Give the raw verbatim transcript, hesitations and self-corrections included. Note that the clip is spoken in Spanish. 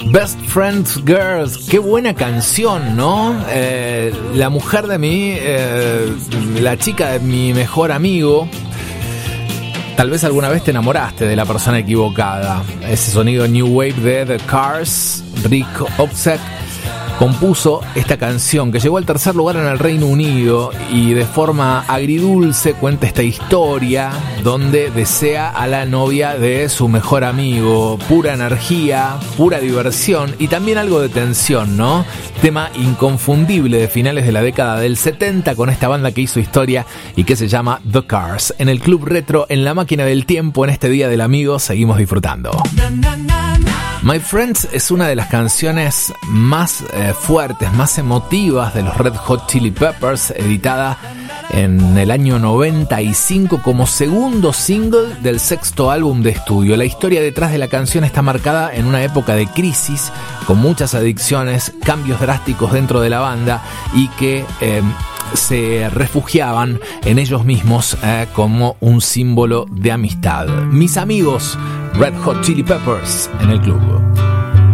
Best Friends Girls, qué buena canción, ¿no? Eh, la mujer de mi, eh, la chica de mi mejor amigo. Tal vez alguna vez te enamoraste de la persona equivocada. Ese sonido New Wave de The Cars. Rick Ocasek compuso esta canción que llegó al tercer lugar en el Reino Unido y de forma agridulce cuenta esta historia donde desea a la novia de su mejor amigo. Pura energía, pura diversión y también algo de tensión, ¿no? Tema inconfundible de finales de la década del setenta con esta banda que hizo historia y que se llama The Cars. En el Club Retro, en la máquina del tiempo, en este Día del Amigo, seguimos disfrutando. My Friends es una de las canciones más eh, fuertes, más emotivas de los Red Hot Chili Peppers, editada en el año noventa y cinco como segundo single del sexto álbum de estudio. La historia detrás de la canción está marcada en una época de crisis, con muchas adicciones, cambios drásticos dentro de la banda y que eh, se refugiaban en ellos mismos eh, como un símbolo de amistad. Mis amigos, Red Hot Chili Peppers, en el club.